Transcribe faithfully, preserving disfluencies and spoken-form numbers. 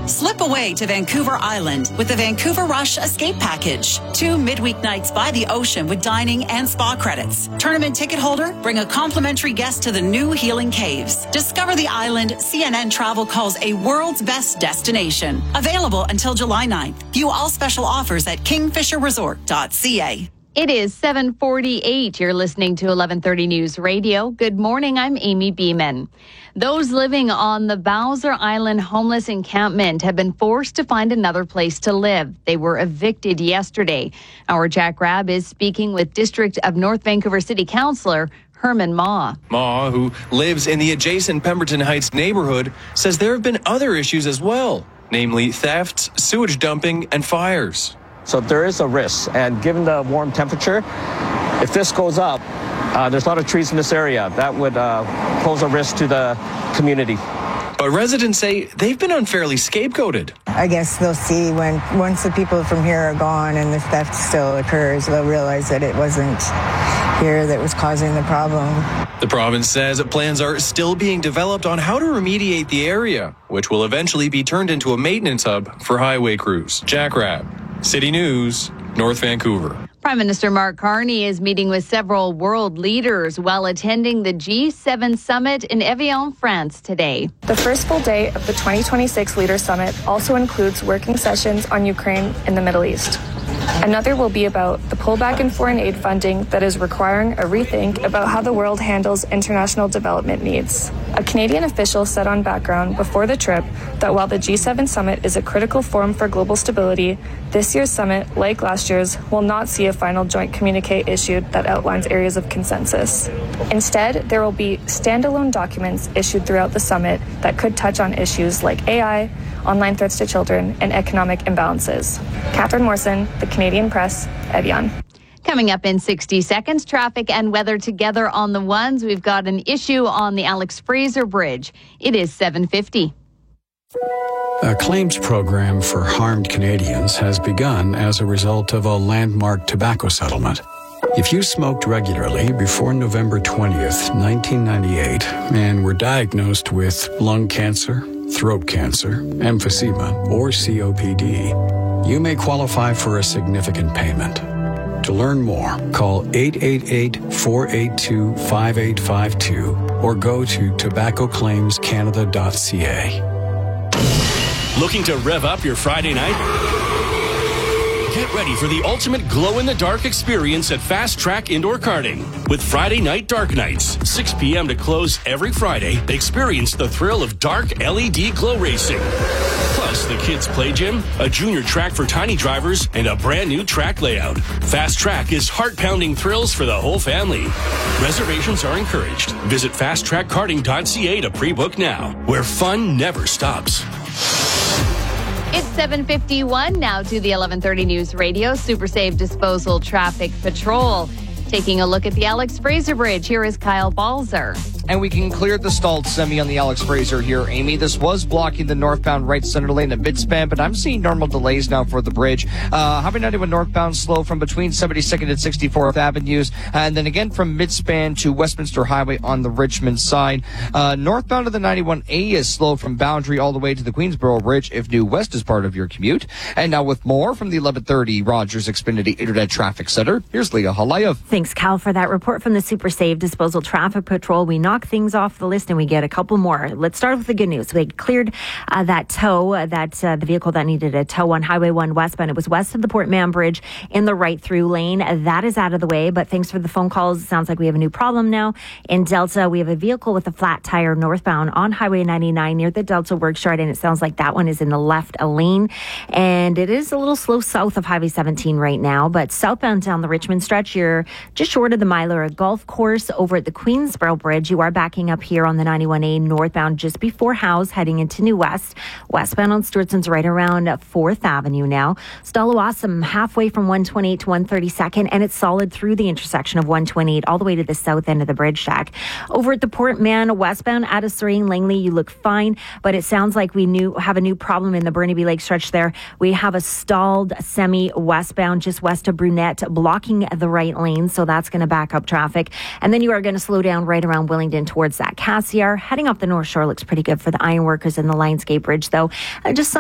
Slip away to Vancouver Island with the Vancouver Rush Escape Package. Two midweek nights by the ocean with dining and spa credits. Tournament ticket holder, bring a complimentary guest to the new Healing Caves. Discover the island C N N Travel calls a world's best destination. Available until July ninth. View all special offers at kingfisher resort dot c a. It is seven forty-eight. You're listening to eleven thirty News Radio. Good morning. I'm Amy Beeman. Those living on the Bowser Island homeless encampment have been forced to find another place to live. They were evicted yesterday. Our Jack Rabb is speaking with District of North Vancouver City Councillor Herman Ma. Ma, who lives in the adjacent Pemberton Heights neighborhood, says there have been other issues as well, namely thefts, sewage dumping, and fires. So there is a risk, and given the warm temperature, if this goes up, uh, there's a lot of trees in this area. That would uh, pose a risk to the community. But residents say they've been unfairly scapegoated. I guess they'll see when, once the people from here are gone and the theft still occurs, they'll realize that it wasn't here that was causing the problem. The province says plans are still being developed on how to remediate the area, which will eventually be turned into a maintenance hub for highway crews. Jack Rabb, City News, North Vancouver. Prime Minister Mark Carney is meeting with several world leaders while attending the G seven summit in Evian, France today. The first full day of the twenty twenty-six Leaders Summit also includes working sessions on Ukraine and the Middle East. Another will be about the pullback in foreign aid funding that is requiring a rethink about how the world handles international development needs. A Canadian official said on Background before the trip that while the G seven summit is a critical forum for global stability, this year's summit, like last year's, will not see a final joint communique issued that outlines areas of consensus. Instead, there will be standalone documents issued throughout the summit that could touch on issues like A I, online threats to children, and economic imbalances. Catherine Morrison, The Canadian Press, Evian. Coming up in sixty seconds, traffic and weather together on the ones. We've got an issue on the Alex Fraser Bridge. It is seven fifty. A claims program for harmed Canadians has begun as a result of a landmark tobacco settlement. If you smoked regularly before November twentieth, nineteen ninety-eight, and were diagnosed with lung cancer, throat cancer, emphysema, or C O P D, you may qualify for a significant payment. To learn more, call eight eight eight, four eight two, five eight five two or go to tobacco claims canada dot c a. Looking to rev up your Friday night? Get ready for the ultimate glow-in-the-dark experience at Fast Track Indoor Karting. With Friday Night Dark Nights, six p.m. to close every Friday, experience the thrill of dark L E D glow racing. Plus, the kids' play gym, a junior track for tiny drivers, and a brand new track layout. Fast Track is heart-pounding thrills for the whole family. Reservations are encouraged. Visit fast track karting dot c a to pre-book now, where fun never stops. It's seven fifty-one now to the eleven thirty News Radio Super Save Disposal Traffic Patrol. Taking a look at the Alex Fraser Bridge, here is Kyle Balzer. And we can clear the stalled semi on the Alex Fraser here, Amy. This was blocking the northbound right center lane at midspan, but I'm seeing normal delays now for the bridge. Uh, Highway ninety-one northbound slow from between seventy-second and sixty-fourth Avenues, and then again from midspan to Westminster Highway on the Richmond side. Uh, northbound of the ninety-one A is slow from Boundary all the way to the Queensboro Bridge if New West is part of your commute. And now with more from the eleven thirty Rogers Xfinity Internet Traffic Center, here's Leah Halayev. Thanks, Cal, for that report from the Super Save Disposal Traffic Patrol. We knock things off the list and we get a couple more. Let's start with the good news. We cleared uh, that tow, uh, that uh, the vehicle that needed a tow on Highway one westbound. It was west of the Port Mann Bridge in the right through lane. That is out of the way, but thanks for the phone calls. It sounds like we have a new problem now. In Delta, we have a vehicle with a flat tire northbound on Highway ninety-nine near the Delta Workshard, and it sounds like that one is in the left lane. And it is a little slow south of Highway seventeen right now, but southbound down the Richmond stretch, you're just short of the Mylara Golf Course over at the Queensboro Bridge. You are backing up here on the ninety-one A northbound just before Howes, heading into New West. Westbound on Stewartson's right around fourth Avenue now. Stallawasam halfway from one twenty-eight to one thirty-second, and it's solid through the intersection of one twenty-eight all the way to the south end of the bridge shack. Over at the Port Mann westbound out of Surrey and Langley, you look fine, but it sounds like we new have a new problem in the Burnaby Lake stretch there. We have a stalled semi westbound just west of Brunette blocking the right lane, so that's going to back up traffic. And then you are going to slow down right around Willingdon towards that Cassiar. Heading off the North Shore looks pretty good for the ironworkers and the Lionsgate Bridge, though. Uh, just